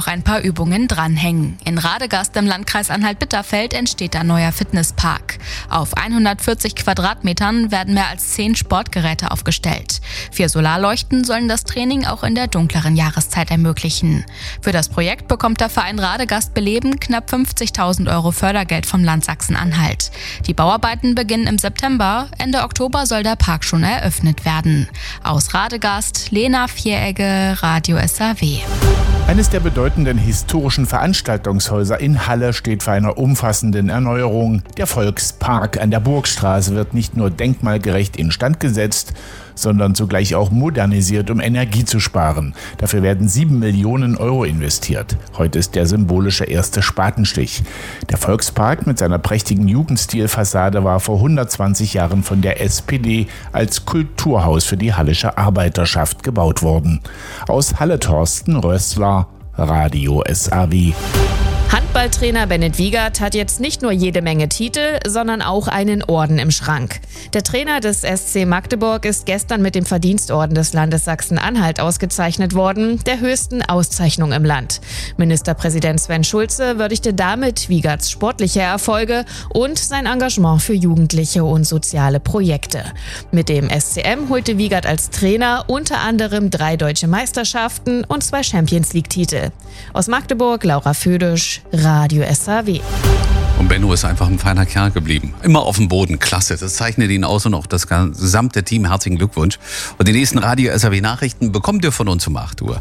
ein paar Übungen dranhängen. In Radegast im Landkreis Anhalt-Bitterfeld entsteht ein neuer Fitnesspark. Auf 140 Quadratmetern werden mehr als 10 Sportgeräte aufgestellt. 4 Solarleuchten sollen das Training auch in der dunkleren Jahreszeit ermöglichen. Für das Projekt bekommt der Verein Radegast Beleben knapp 50.000 Euro Fördergeld vom Land Sachsen-Anhalt. Die Bauarbeiten beginnen im September. Ende Oktober soll der Park schon eröffnet werden. Aus Radegast, Lena Vieregge, Radio SAW. Eines der bedeutenden historischen Veranstaltungshäuser in Halle steht vor einer umfassenden Erneuerung. Der Volkspark an der Burgstraße wird nicht nur denkmalgerecht instand gesetzt, sondern zugleich auch modernisiert, um Energie zu sparen. Dafür werden 7 Millionen Euro investiert. Heute ist der symbolische erste Spatenstich. Der Volkspark mit seiner prächtigen Jugendstilfassade war vor 120 Jahren von der SPD als Kulturhaus für die hallische Arbeiterschaft gebaut worden. Aus Halle Thorsten Rössler, Radio SAW. Handballtrainer Bennett Wiegert hat jetzt nicht nur jede Menge Titel, sondern auch einen Orden im Schrank. Der Trainer des SC Magdeburg ist gestern mit dem Verdienstorden des Landes Sachsen-Anhalt ausgezeichnet worden, der höchsten Auszeichnung im Land. Ministerpräsident Sven Schulze würdigte damit Wiegerts sportliche Erfolge und sein Engagement für Jugendliche und soziale Projekte. Mit dem SCM holte Wiegert als Trainer unter anderem 3 deutsche Meisterschaften und 2 Champions-League-Titel. Aus Magdeburg, Laura Födisch, Radio SAW. Und Benno ist einfach ein feiner Kerl geblieben. Immer auf dem Boden, klasse. Das zeichnet ihn aus und auch das gesamte Team. Herzlichen Glückwunsch. Und die nächsten Radio SAW Nachrichten bekommt ihr von uns um 8 Uhr.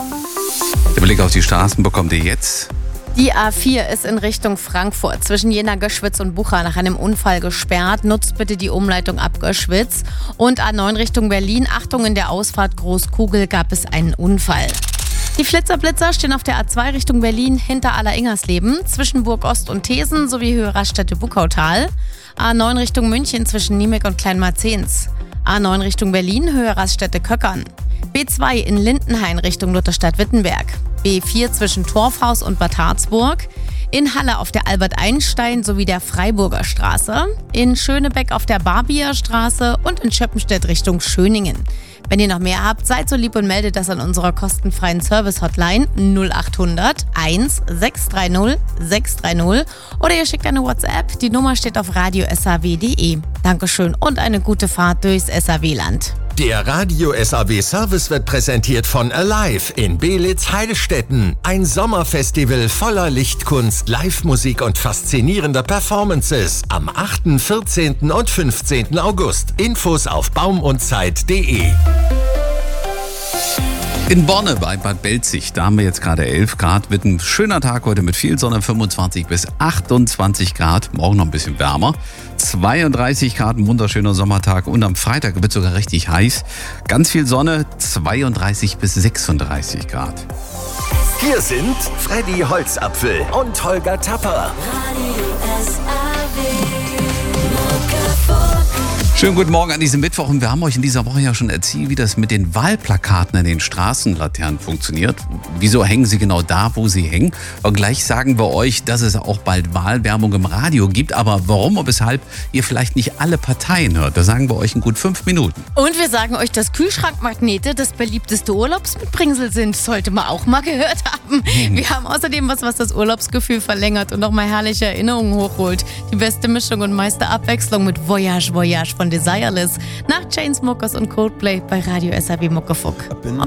Der Blick auf die Straßen bekommt ihr jetzt. Die A4 ist in Richtung Frankfurt zwischen Jena-Göschwitz und Bucha nach einem Unfall gesperrt. Nutzt bitte die Umleitung ab Göschwitz. Und A9 Richtung Berlin. Achtung, in der Ausfahrt Großkugel gab es einen Unfall. Die Flitzer-Blitzer stehen auf der A2 Richtung Berlin hinter Aller-Ingersleben, zwischen Burg-Ost und Thesen sowie Höhe Raststätte Buckautal. A9 Richtung München zwischen Niemek und Kleinmarzens. A9 Richtung Berlin, Höhe Raststätte Köckern. B2 in Lindenhain Richtung Lutherstadt-Wittenberg. B4 zwischen Torfhaus und Bad Harzburg. In Halle auf der Albert-Einstein sowie der Freiburger Straße. In Schönebeck auf der Barbier Straße und in Schöppenstedt Richtung Schöningen. Wenn ihr noch mehr habt, seid so lieb und meldet das an unserer kostenfreien Service-Hotline 0800 1 630 630 oder ihr schickt eine WhatsApp. Die Nummer steht auf radiosaw.de. Dankeschön und eine gute Fahrt durchs SAW-Land. Der Radio SAW Service wird präsentiert von Alive in Belitz-Heilstätten. Ein Sommerfestival voller Lichtkunst, Live-Musik und faszinierender Performances. Am 8., 14. und 15. August. Infos auf baumundzeit.de. In Borne bei Bad Belzig, da haben wir jetzt gerade 11 Grad. Wird ein schöner Tag heute mit viel Sonne, 25 bis 28 Grad. Morgen noch ein bisschen wärmer. 32 Grad, ein wunderschöner Sommertag. Und am Freitag wird es sogar richtig heiß. Ganz viel Sonne, 32 bis 36 Grad. Hier sind Freddy Holzapfel und Holger Tapper. Schönen guten Morgen an diesem Mittwoch und wir haben euch in dieser Woche ja schon erzählt, wie das mit den Wahlplakaten an den Straßenlaternen funktioniert. Wieso hängen sie genau da, wo sie hängen? Und gleich sagen wir euch, dass es auch bald Wahlwerbung im Radio gibt. Aber warum und weshalb ihr vielleicht nicht alle Parteien hört, da sagen wir euch in gut 5 Minuten. Und wir sagen euch, dass Kühlschrankmagnete das beliebteste Urlaubsmitbringsel sind. Sollte man auch mal gehört haben. Wir haben außerdem was das Urlaubsgefühl verlängert und nochmal herrliche Erinnerungen hochholt. Die beste Mischung und meiste Abwechslung mit Voyage, Voyage von Desireless nach Chainsmokers und Coldplay bei Radio SAW Muckefuck.